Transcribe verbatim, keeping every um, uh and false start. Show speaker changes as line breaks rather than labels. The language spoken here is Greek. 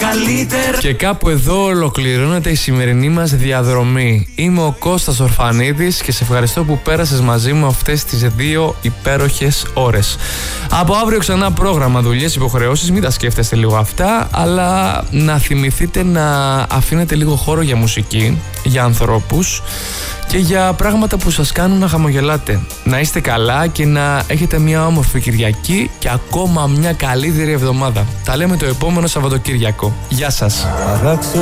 καλύτερα.
Και κάπου εδώ ολοκληρώνεται η σημερινή μας διαδρομή. Είμαι ο Κώστας Ορφανίδης και σε ευχαριστώ που πέρασες μαζί μου αυτές τις δύο υπέροχες ώρες. Από αύριο ξανά πρόγραμμα, δουλειές, υποχρεώσεις, μην τα σκέφτεστε λίγο αυτά, αλλά να θυμηθείτε να αφήνετε λίγο χώρο για μουσική, για ανθρώπους και για πράγματα που σας κάνουν να χαμογελάτε. Να είστε καλά και να έχετε μια όμορφη Κυριακή και ακόμα μια καλύτερη εβδομάδα. Τα λέμε το επόμενο Σαββατοκύριακο. Γεια σας.